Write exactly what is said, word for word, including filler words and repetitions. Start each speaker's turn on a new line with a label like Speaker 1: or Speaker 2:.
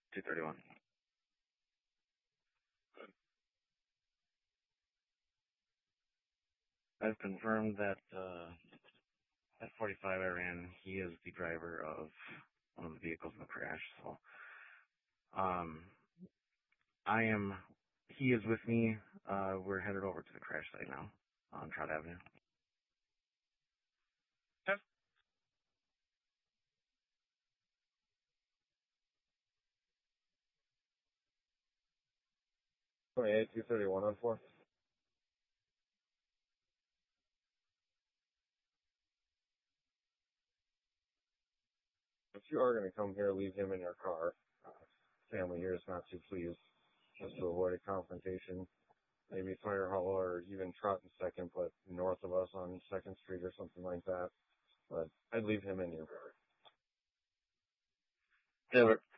Speaker 1: two thirty-one. I've confirmed that uh, that forty-five I ran, he is the driver of one of the vehicles in the crash. So, um, I am. He is with me. Uh, we're headed over to the crash site now on Trout Avenue.
Speaker 2: Okay.
Speaker 3: twenty-eight, two thirty-one on four. If you are going to come here, leave him in your car. Uh, family here is not too pleased. Just to avoid a confrontation. Maybe Fire Hollow or even Trot in Second, but north of us on Second Street or something like that. But I'd leave him in your car.
Speaker 1: Yeah, but